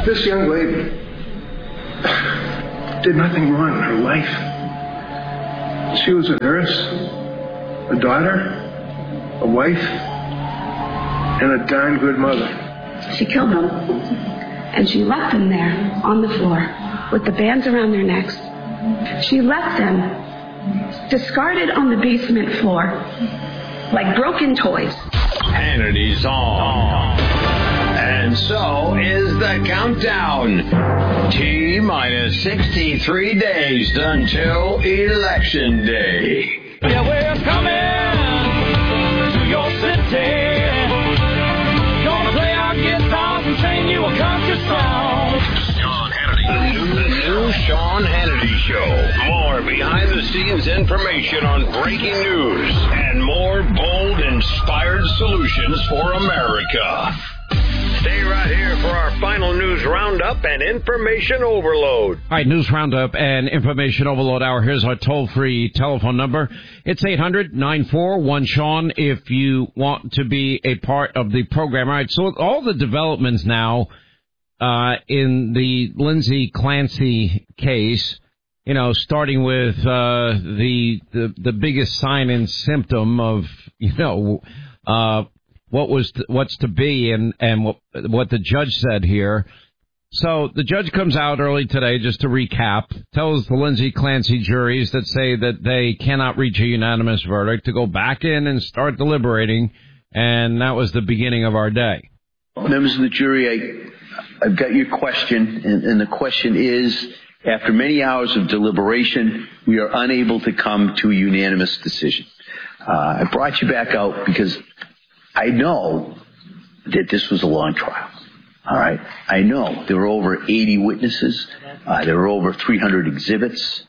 This young lady did nothing wrong in her life. She was a nurse, a daughter, a wife, and a darn good mother. She killed them, and she left them there on the floor with the bands around their necks. She left them discarded on the basement floor like broken toys. Hannity's on. And so is the countdown. T-minus 63 days until Election Day. Yeah, we're coming to your city. Gonna play our guitars and sing you a country song. Sean Hannity. The new Sean Hannity Show. More behind-the-scenes information on breaking news and more bold, inspired solutions for America. Stay right here for our final news roundup and information overload. All right, news roundup and information overload hour. Here's our toll-free telephone number. It's 800-941-SEAN if you want to be a part of the program. All right, so all the developments now in the Lindsay Clancy case, you know, starting with the biggest sign and symptom of, you know, what's to be and what the judge said here. So the judge comes out early today, just to recap, tells the Lindsay Clancy juries that say that they cannot reach a unanimous verdict to go back in and start deliberating, and that was the beginning of our day. Members of the jury, I've got your question, and the question is, after many hours of deliberation, we are unable to come to a unanimous decision. I brought you back out because I know that this was a long trial. All right. I know there were over 80 witnesses. There were over 300 exhibits.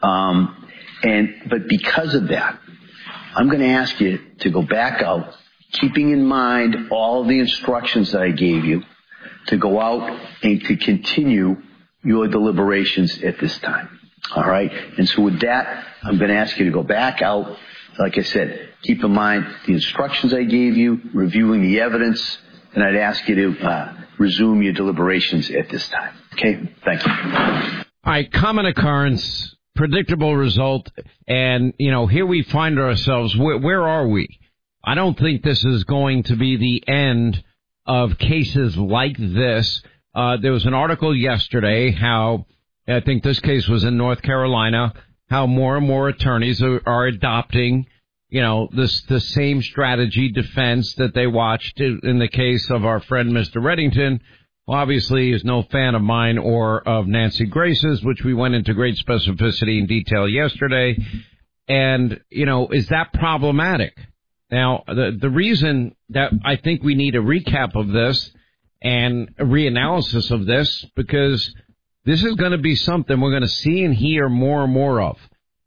But because of that, I'm going to ask you to go back out, keeping in mind all of the instructions that I gave you, to go out and to continue your deliberations at this time. All right. And so with that, I'm going to ask you to go back out. Like I said, keep in mind the instructions I gave you, reviewing the evidence, and I'd ask you to resume your deliberations at this time. Okay? Thank you. All right, common occurrence, predictable result, and, you know, here we find ourselves. Where are we? I don't think this is going to be the end of cases like this. There was an article yesterday how, I think this case was in North Carolina, how more and more attorneys are adopting, you know, the same strategy defense that they watched in the case of our friend Mr. Reddington, who obviously is no fan of mine or of Nancy Grace's, which we went into great specificity and detail yesterday. And, you know, is that problematic? Now, the reason that I think we need a recap of this and a reanalysis of this, because this is going to be something we're going to see and hear more and more of.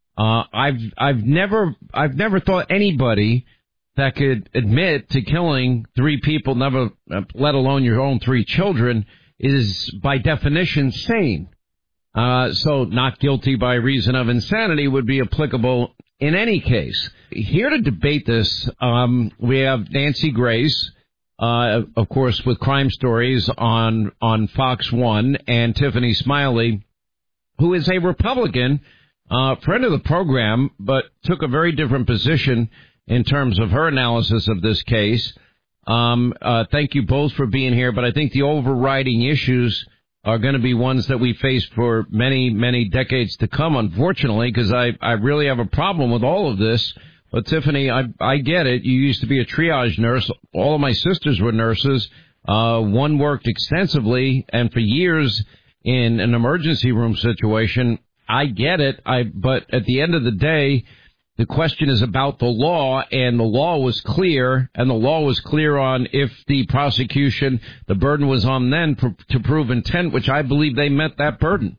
I've never thought anybody that could admit to killing 3 people, never, let alone your own 3 children, is by definition sane. So not guilty by reason of insanity would be applicable in any case. Here to debate this, we have Nancy Grace, of course, with Crime Stories on Fox 1, and Tiffany Smiley, who is a Republican, friend of the program, but took a very different position in terms of her analysis of this case. Thank you both for being here, but I think the overriding issues are going to be ones that we face for many, many decades to come, unfortunately, because I really have a problem with all of this. But, Tiffany, I get it. You used to be a triage nurse. All of my sisters were nurses. One worked extensively and for years in an emergency room situation. I get it. But at the end of the day, the question is about the law, and the law was clear, and the law was clear on if the prosecution, the burden was on them to prove intent, which I believe they met that burden.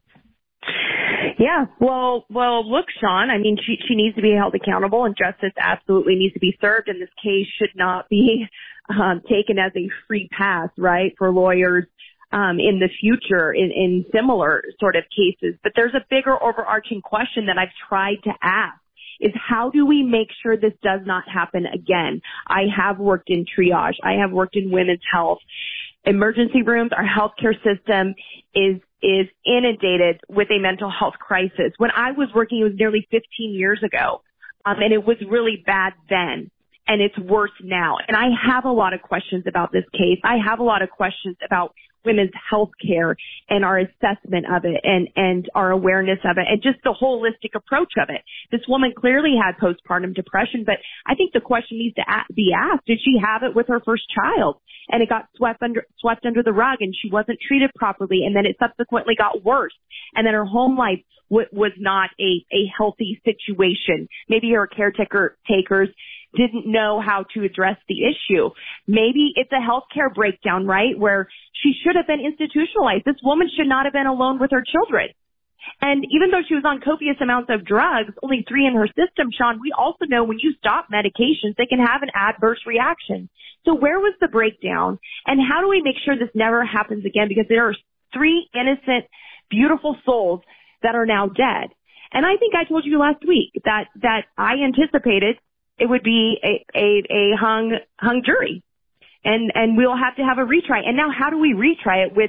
Yeah, well, look, Sean, I mean, she needs to be held accountable, and justice absolutely needs to be served, and this case should not be taken as a free pass, right, for lawyers in the future in similar sort of cases. But there's a bigger overarching question that I've tried to ask, is how do we make sure this does not happen again? I have worked in triage. I have worked in women's health. emergency rooms, our healthcare system is inundated with a mental health crisis. When I was working, it was nearly 15 years ago, and it was really bad then. And it's worse now. And I have a lot of questions about this case. I have a lot of questions about women's health care and our assessment of it and our awareness of it and just the holistic approach of it. This woman clearly had postpartum depression, but I think the question needs to be asked, did she have it with her first child? And it got swept under the rug and she wasn't treated properly, and then it subsequently got worse. And then her home life was not a healthy situation. Maybe her takers didn't know how to address the issue. Maybe it's a healthcare breakdown, right, where she should have been institutionalized. This woman should not have been alone with her children. And even though she was on copious amounts of drugs, only 3 in her system, Sean, we also know when you stop medications, they can have an adverse reaction. So where was the breakdown? And how do we make sure this never happens again? Because there are 3 innocent, beautiful souls that are now dead. And I think I told you last week that I anticipated it would be a hung jury, and we'll have to have a retry. And now, how do we retry it with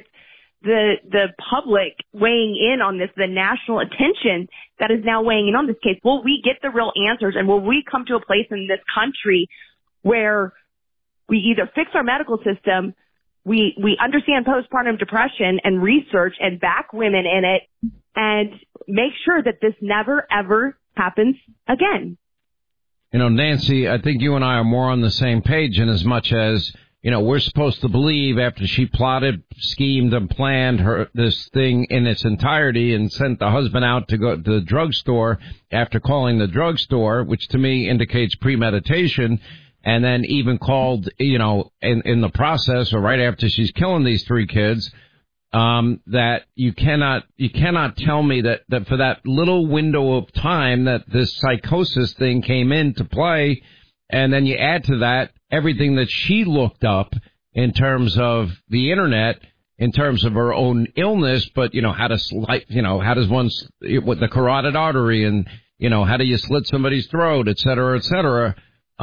the public weighing in on this, the national attention that is now weighing in on this case? Will we get the real answers, and will we come to a place in this country where we either fix our medical system, we understand postpartum depression and research and back women in it, and make sure that this never ever happens again? You know, Nancy, I think you and I are more on the same page in as much as, you know, we're supposed to believe after she plotted, schemed, and planned this thing in its entirety and sent the husband out to go to the drugstore after calling the drugstore, which to me indicates premeditation, and then even called, you know, in the process or right after she's killing these 3 kids, that you cannot tell me that for that little window of time that this psychosis thing came into play, and then you add to that everything that she looked up in terms of the internet, in terms of her own illness, but, you know, how does one, with the carotid artery, and, you know, how do you slit somebody's throat, et cetera, et cetera.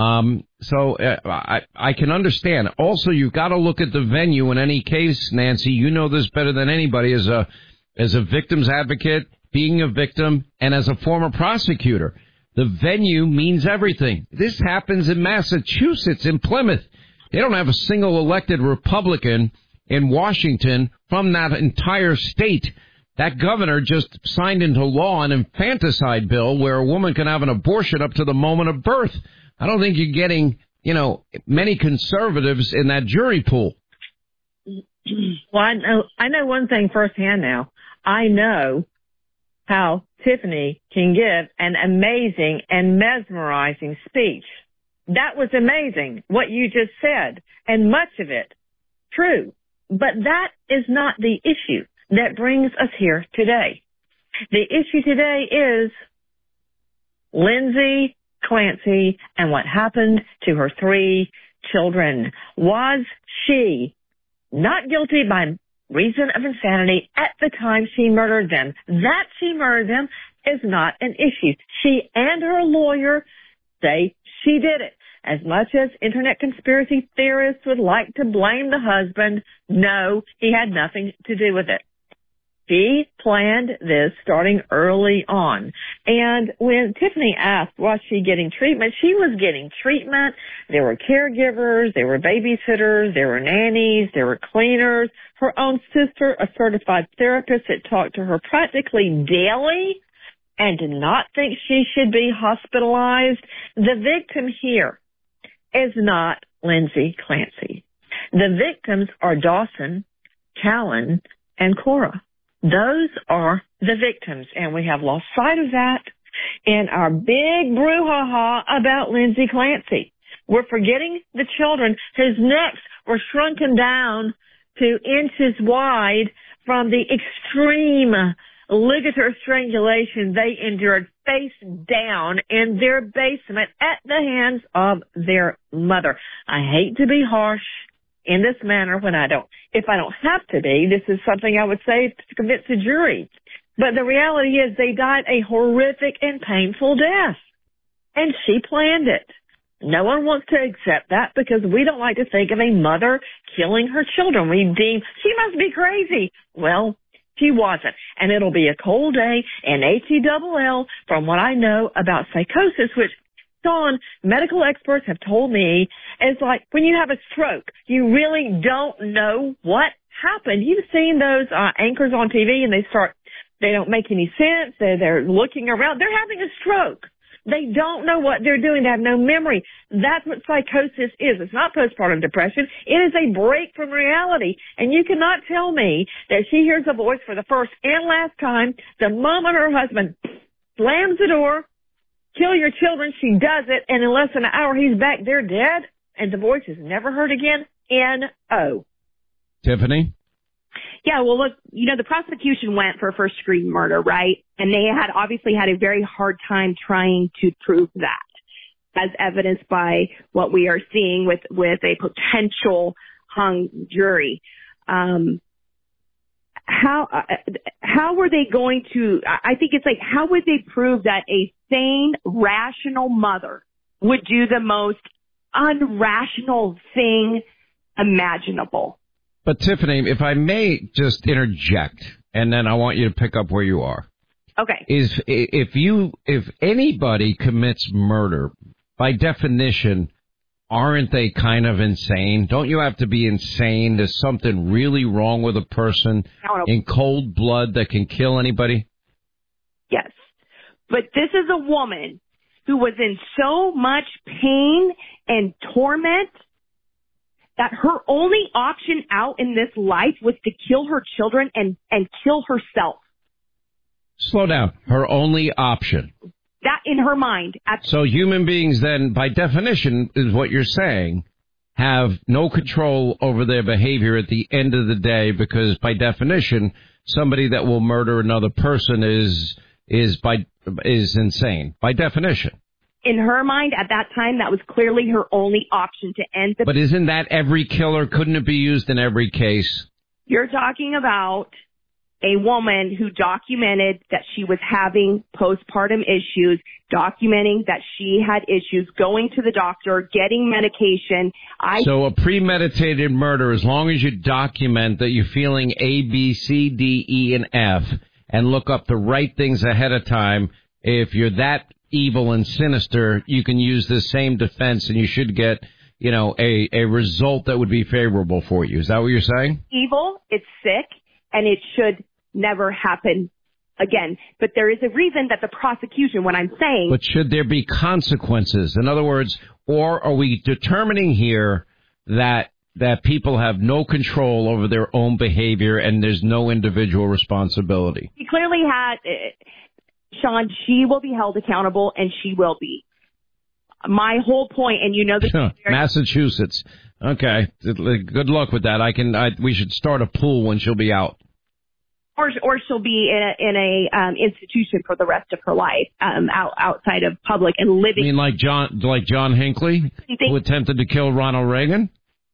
So I can understand. Also, you've got to look at the venue in any case, Nancy. You know this better than anybody as a victim's advocate, being a victim, and as a former prosecutor. The venue means everything. This happens in Massachusetts, in Plymouth. They don't have a single elected Republican in Washington from that entire state. That governor just signed into law an infanticide bill where a woman can have an abortion up to the moment of birth. I don't think you're getting, you know, many conservatives in that jury pool. Well, I know one thing firsthand now. I know how Tiffany can give an amazing and mesmerizing speech. That was amazing, what you just said, and much of it true. But that is not the issue that brings us here today. The issue today is Lindsay Clancy and what happened to her 3 children. Was she not guilty by reason of insanity at the time she murdered them? That she murdered them is not an issue. She and her lawyer say she did it. As much as internet conspiracy theorists would like to blame the husband, no, he had nothing to do with it. She planned this starting early on. And when Tiffany asked, was she getting treatment? She was getting treatment. There were caregivers, there were babysitters, there were nannies, there were cleaners. Her own sister, a certified therapist that talked to her practically daily and did not think she should be hospitalized. The victim here is not Lindsay Clancy. The victims are Dawson, Callan, and Cora. Those are the victims, and we have lost sight of that in our big brouhaha about Lindsay Clancy. We're forgetting the children whose necks were shrunken down to inches wide from the extreme ligature strangulation they endured face down in their basement at the hands of their mother. I hate to be harsh in this manner if I don't have to be. This is something I would say to convince a jury. But the reality is they died a horrific and painful death. And she planned it. No one wants to accept that because we don't like to think of a mother killing her children. We deem she must be crazy. Well, she wasn't. And it'll be a cold day in HELL from what I know about psychosis, which, Sean, medical experts have told me is like when you have a stroke, you really don't know what happened. You've seen those anchors on TV and they don't make any sense. They're looking around. They're having a stroke. They don't know what they're doing. They have no memory. That's what psychosis is. It's not postpartum depression. It is a break from reality. And you cannot tell me that she hears a voice for the first and last time. The moment her husband slams the door, kill your children, she does it, and in less than an hour he's back, they're dead, and the voice is never heard again. N-O. Tiffany? Yeah, well, look, the prosecution went for first degree murder, right? And they had obviously had a very hard time trying to prove that, as evidenced by what we are seeing with a potential hung jury. How were they going to, I think it's like, how would they prove that a sane, rational mother would do the most unrational thing imaginable? But Tiffany, if I may just interject, and then I want you to pick up where you are. Okay. If anybody commits murder, by definition, aren't they kind of insane? Don't you have to be insane? There's something really wrong with a person in cold blood that can kill anybody? Yes. But this is a woman who was in so much pain and torment that her only option out in this life was to kill her children and kill herself. Slow down. Her only option. That in her mind. So human beings then, by definition, is what you're saying, have no control over their behavior at the end of the day because, by definition, somebody that will murder another person is insane. By definition. In her mind, at that time, that was clearly her only option to end the... But isn't that every killer? Couldn't it be used in every case? You're talking about a woman who documented that she was having postpartum issues, documenting that she had issues, going to the doctor, getting medication. So a premeditated murder, as long as you document that you're feeling A, B, C, D, E, and F, and look up the right things ahead of time, if you're that evil and sinister, you can use the same defense and you should get, a result that would be favorable for you. Is that what you're saying? Evil, it's sick, and it should never happen again. But there is a reason that the prosecution, when I'm saying... But should there be consequences? In other words, or are we determining here that people have no control over their own behavior and there's no individual responsibility? He clearly had... Sean, she will be held accountable, and she will be. My whole point, and this... Massachusetts. Okay. Good luck with that. We should start a pool when she'll be out. Or she'll be in a institution for the rest of her life, outside of public and living. You mean like John Hinckley, who attempted to kill Ronald Reagan?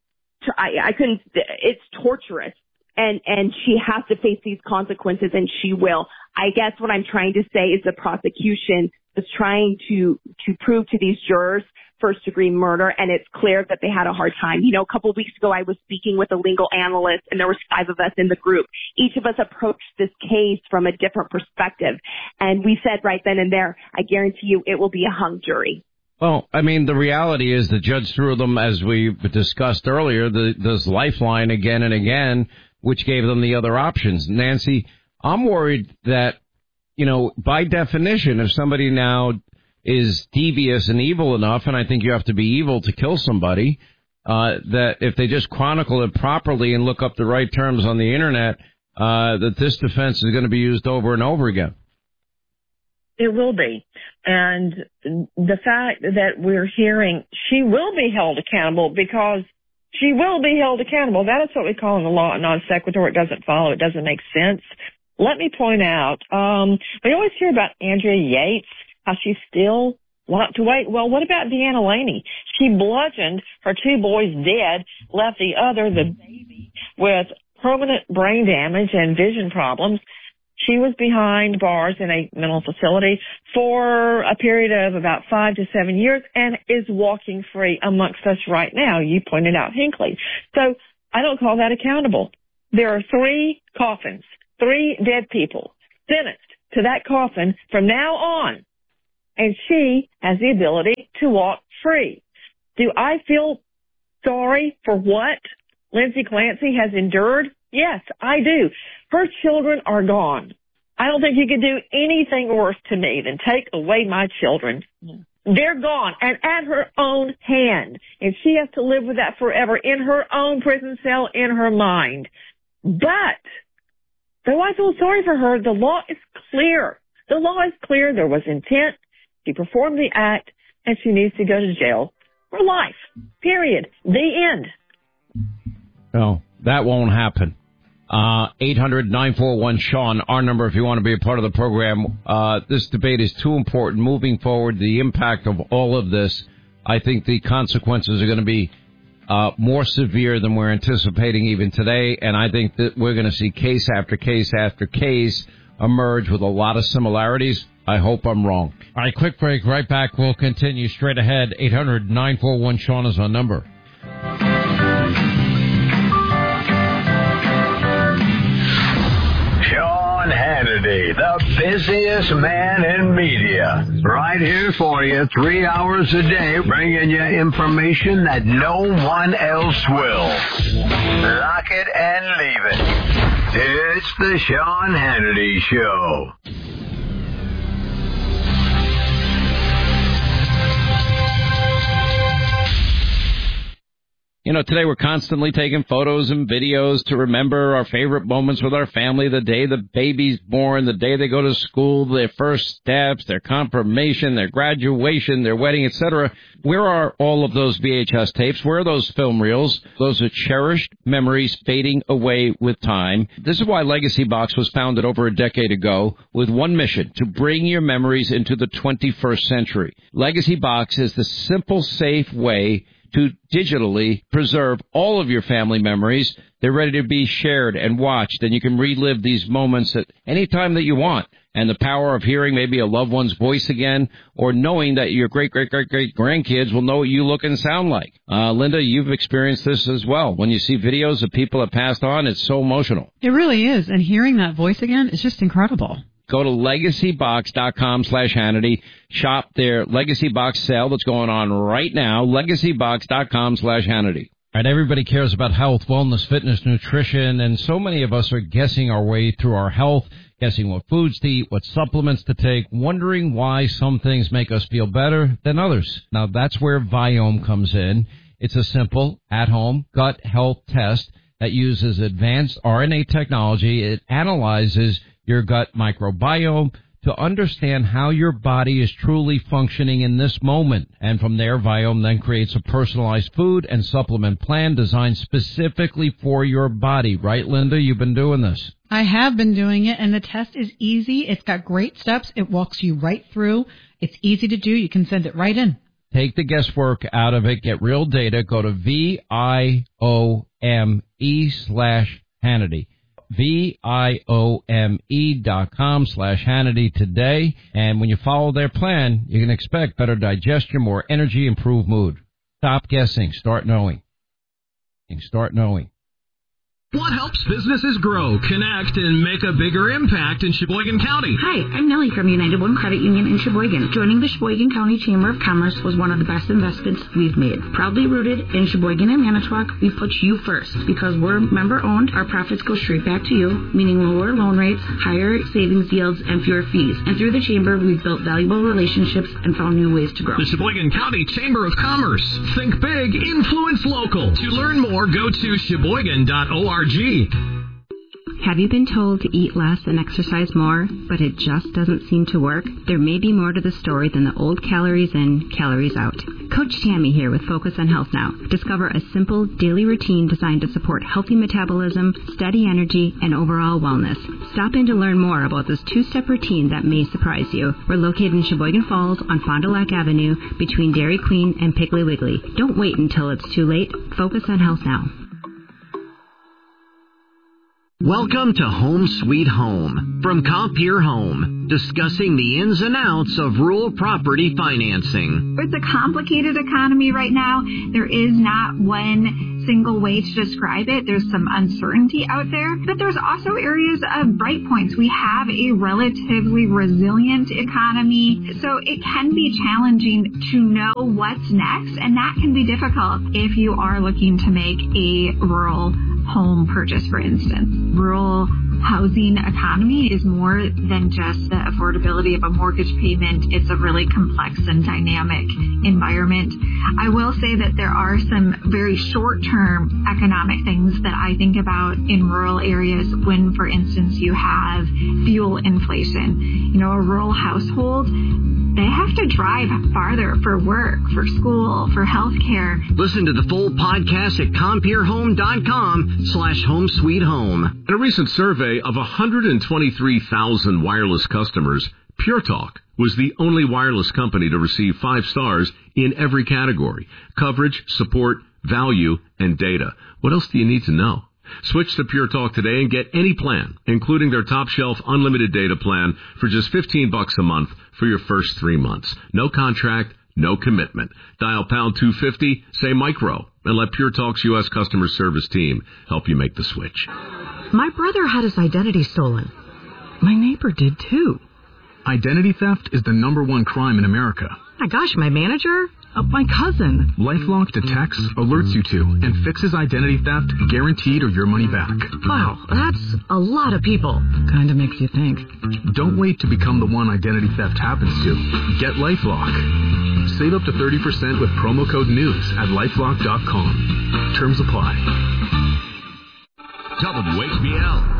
I couldn't... It's torturous. And she has to face these consequences, and she will. I guess what I'm trying to say is the prosecution is trying to prove to these jurors first-degree murder, and it's clear that they had a hard time. A couple of weeks ago, I was speaking with a legal analyst, and there was 5 of us in the group. Each of us approached this case from a different perspective, and we said right then and there, I guarantee you it will be a hung jury. Well, I mean, the reality is the judge threw them, as we discussed earlier, this lifeline again and again, which gave them the other options. Nancy, I'm worried that, by definition, if somebody now is devious and evil enough, and I think you have to be evil to kill somebody, that if they just chronicle it properly and look up the right terms on the Internet, that this defense is going to be used over and over again. It will be. And the fact that we're hearing she will be held accountable because she will be held accountable. That is what we call in the law a non sequitur. It doesn't follow. It doesn't make sense. Let me point out, we always hear about Andrea Yates, how she still walked away. Well, what about Deanna Laney? She bludgeoned her 2 boys dead, left the other, the baby, with permanent brain damage and vision problems. She was behind bars in a mental facility for a period of about 5 to 7 years and is walking free amongst us right now. You pointed out Hinckley. So I don't call that accountable. There are 3 coffins, 3 dead people sentenced to that coffin from now on, and she has the ability to walk free. Do I feel sorry for what Lindsay Clancy has endured? Yes, I do. Her children are gone. I don't think you could do anything worse to me than take away my children. They're gone, and at her own hand. And she has to live with that forever in her own prison cell in her mind. But, though I feel sorry for her, the law is clear. The law is clear. There was intent. She performed the act, and she needs to go to jail for life. Period. The end. No, that won't happen. 800-941-SEAN, our number if you want to be a part of the program. This debate is too important. Moving forward, the impact of all of this, I think the consequences are going to be more severe than we're anticipating even today, and I think that we're going to see case after case after case emerge with a lot of similarities. I hope I'm wrong. All right, quick break. Right back. We'll continue straight ahead. 800-941-SEAN is our number. Sean Hannity, the busiest man in media. Right here for you, 3 hours a day, bringing you information that no one else will. Lock it and leave it. It's the Sean Hannity Show. You know, today we're constantly taking photos and videos to remember our favorite moments with our family, the day the baby's born, the day they go to school, their first steps, their confirmation, their graduation, their wedding, etc. Where are all of those VHS tapes? Where are those film reels? Those are cherished memories fading away with time. This is why Legacy Box was founded over a decade ago with one mission, to bring your memories into the 21st century. Legacy Box is the simple, safe way to digitally preserve all of your family memories. They're ready to be shared and watched, and you can relive these moments at any time that you want. And the power of hearing maybe a loved one's voice again, or knowing that your great-great-great-great-grandkids will know what you look and sound like. Linda, you've experienced this as well. When you see videos of people that passed on, it's so emotional. It really is, and hearing that voice again is just incredible. Go to legacybox.com/Hannity. Shop their Legacy Box sale that's going on right now. Legacybox.com/Hannity. All right, everybody cares about health, wellness, fitness, nutrition, and so many of us are guessing our way through our health, guessing what foods to eat, what supplements to take, wondering why some things make us feel better than others. Now, that's where Viome comes in. It's a simple, at-home gut health test that uses advanced RNA technology. It analyzes your gut microbiome to understand how your body is truly functioning in this moment. And from there, Viome then creates a personalized food and supplement plan designed specifically for your body. Right, Linda? You've been doing this. I have been doing it, and the test is easy. It's got great steps. It walks you right through. It's easy to do. You can send it right in. Take the guesswork out of it. Get real data. Go to VIOME/Hannity. VIOME.com/Hannity today. And when you follow their plan, you can expect better digestion, more energy, improved mood. Stop guessing. Start knowing. Start knowing. What helps businesses grow, connect, and make a bigger impact in Sheboygan County? Hi, I'm Nellie from United One Credit Union in Sheboygan. Joining the Sheboygan County Chamber of Commerce was one of the best investments we've made. Proudly rooted in Sheboygan and Manitowoc, we put you first. Because we're member-owned, our profits go straight back to you, meaning lower loan rates, higher savings yields, and fewer fees. And through the Chamber, we've built valuable relationships and found new ways to grow. The Sheboygan County Chamber of Commerce. Think big, influence local. To learn more, go to Sheboygan.org. Have you been told to eat less and exercise more, but it just doesn't seem to work? There may be more to the story than the old calories in, calories out. Coach Tammy here with Focus on Health Now. Discover a simple daily routine designed to support healthy metabolism, steady energy, and overall wellness. Stop in to learn more about this two-step routine that may surprise you. We're located in Sheboygan Falls on Fond du Lac Avenue between Dairy Queen and Piggly Wiggly. Don't wait until it's too late. Focus on Health Now. Welcome to Home Sweet Home from Compeer Home, discussing the ins and outs of rural property financing. It's a complicated economy right now. There is not one single way to describe it. There's some uncertainty out there, but there's also areas of bright points. We have a relatively resilient economy, so it can be challenging to know what's next, and that can be difficult if you are looking to make a rural home purchase, for instance. Rural housing economy is more than just the affordability of a mortgage payment. It's a really complex and dynamic environment. I will say that there are some very short-term economic things that I think about in rural areas when, for instance, you have fuel inflation. You know, a rural household, they have to drive farther for work, for school, for healthcare. Listen to the full podcast at CompierHome.com/HomeSweetHome. In a recent survey of 123,000 wireless customers, Pure Talk was the only wireless company to receive 5 stars in every category: coverage, support, value, and data. What else do you need to know? Switch to Pure Talk today and get any plan, including their top shelf unlimited data plan, for just $15 a month for your first 3 months. No contract, no commitment. Dial pound 250, say micro, and let Pure Talk's U.S. customer service team help you make the switch. My brother had his identity stolen. My neighbor did too. Identity theft is the #1 crime in America. My gosh, my manager? My cousin. LifeLock detects, alerts you to, and fixes identity theft, guaranteed or your money back. Wow, that's a lot of people. Kind of makes you think. Don't wait to become the one identity theft happens to. Get LifeLock. Save up to 30% with promo code NEWS at LifeLock.com. Terms apply. WHBL.